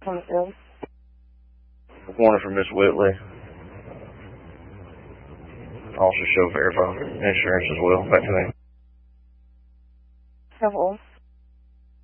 On the field. Warning for Miss Whitley. Also show verify insurance as well. Back to me. How old?